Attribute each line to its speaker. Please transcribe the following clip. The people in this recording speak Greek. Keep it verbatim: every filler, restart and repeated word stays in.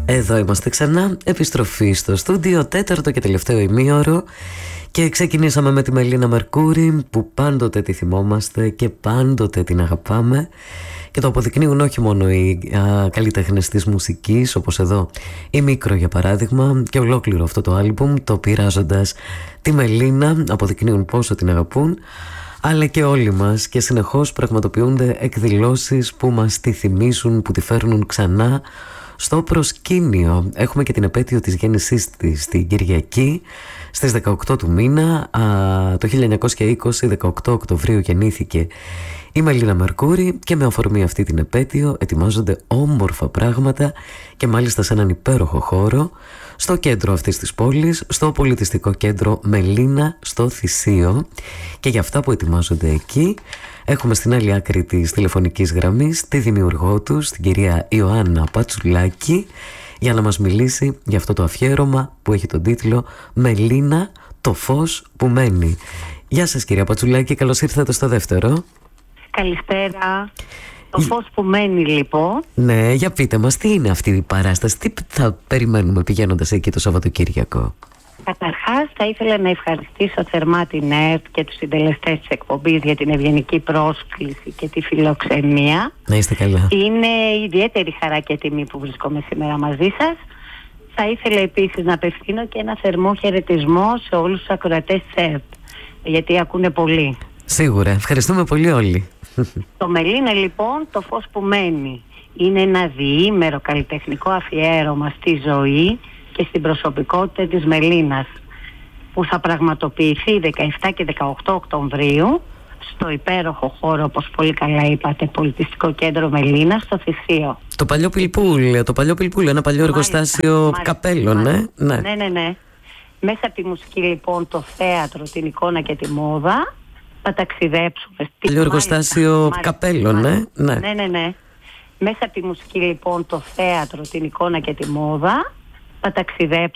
Speaker 1: Εδώ είμαστε ξανά, επιστροφή στο στούντιο, τέταρτο και τελευταίο ημίωρο. Και ξεκινήσαμε με τη Μελίνα Μερκούρη, που πάντοτε τη θυμόμαστε και πάντοτε την αγαπάμε. Και το αποδεικνύουν όχι μόνο οι α, καλλιτέχνες της μουσικής, όπως εδώ η Μίκρο για παράδειγμα, και ολόκληρο αυτό το άλμπουμ, το πειράζοντας τη Μελίνα, αποδεικνύουν πόσο την αγαπούν, αλλά και όλοι μας, και συνεχώς πραγματοποιούνται εκδηλώσεις που μας τη θυμίζουν, που τη φέρνουν ξανά στο προσκήνιο. Έχουμε και την επέτειο της γέννησής της την Κυριακή στις δεκαοκτώ του μήνα. Α, το χίλια εννιακόσια είκοσι, δεκαοκτώ Οκτωβρίου, γεννήθηκε η Μελίνα Μερκούρη, και με αφορμή αυτή την επέτειο ετοιμάζονται όμορφα πράγματα, και μάλιστα σε έναν υπέροχο χώρο στο κέντρο αυτής της πόλης, στο πολιτιστικό κέντρο Μελίνα στο Θησίο. Και για αυτά που ετοιμάζονται εκεί έχουμε στην άλλη άκρη της τηλεφωνικής γραμμής τη δημιουργό τους, την κυρία Ιωάννα Πατσουλάκη, για να μας μιλήσει για αυτό το αφιέρωμα που έχει τον τίτλο «Μελίνα, το φως που μένει». Γεια σας κυρία Πατσουλάκη, καλώς ήρθατε στο δεύτερο.
Speaker 2: Καλησπέρα. Το φως που μένει λοιπόν.
Speaker 1: Ναι, για πείτε μας, τι είναι αυτή η παράσταση, τι θα περιμένουμε πηγαίνοντας εκεί το Σαββατοκύριακο?
Speaker 2: Καταρχάς θα ήθελα να ευχαριστήσω θερμά την ΕΡΤ και τους συντελεστές της εκπομπής για την ευγενική πρόσκληση και τη φιλοξενία.
Speaker 1: Να είστε καλά.
Speaker 2: Είναι ιδιαίτερη χαρά και τιμή που βρισκόμαι σήμερα μαζί σας. Θα ήθελα επίσης να απευθύνω και ένα θερμό χαιρετισμό σε όλους τους ακροατές της ΕΡΤ, γιατί ακούνε πολύ.
Speaker 1: Σίγουρα, ευχαριστούμε πολύ όλοι.
Speaker 2: Το Μελίνα λοιπόν, το φως που μένει, είναι ένα διήμερο καλλιτεχνικό αφιέρωμα στη ζωή και στην προσωπικότητα της Μελίνας, που θα πραγματοποιηθεί δεκαεπτά και δεκαοκτώ Οκτωβρίου στο υπέροχο χώρο, όπως πολύ καλά είπατε, πολιτιστικό κέντρο Μελίνα στο Θησίο.
Speaker 1: Το παλιό Πιλπούλ, το παλιό Πιλπούλ, ένα παλιό μάλιστα, εργοστάσιο μάλιστα, καπέλων, μάλιστα,
Speaker 2: ναι. Ναι, ναι, ναι. Μέσα από τη μουσική λοιπόν, το θέατρο, την εικόνα και τη μόδα θα ταξιδέψουμε.
Speaker 1: Παλιό εργοστάσιο καπέλων, ναι.
Speaker 2: Ναι, ναι, ναι, ναι. Μέσα από τη μουσική λοιπόν, το θέατρο, την εικόνα και τη μόδα θα ταξιδέψουμε